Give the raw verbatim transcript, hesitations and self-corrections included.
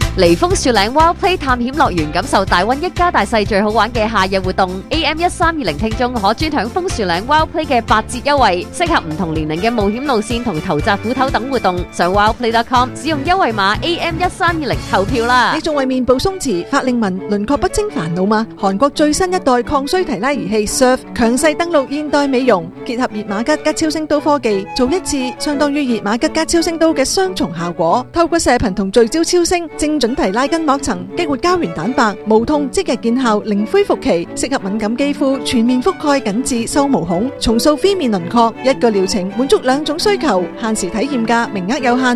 嚟楓樹嶺 Wild Play 探險樂園，感受大溫一家大細最好玩嘅夏日活動。A M 一三二零聽眾可專享楓樹嶺 Wild Play 嘅八折優惠，適合唔同年齡嘅冒險路線同投擲斧頭等活動。上 wildplay dot com 使用優惠碼 A M 一三二零投票啦！ 你仲為面部鬆弛、法令紋、輪廓不清煩惱嗎？韓國最新一代抗衰提拉儀器 Surf 強勢登陸現代美容，結合熱瑪吉加超聲刀科技，做一次相當於熱瑪吉加超聲刀嘅雙重效果。透過射頻同聚焦超聲，精準提拉筋膜層，激活膠原蛋白，無痛即日見效，零恢復期，適合敏感肌膚，全面覆蓋緊致收毛孔，重塑 V 面輪廓。一個療程滿足兩種需求，限時體驗價，名額有限。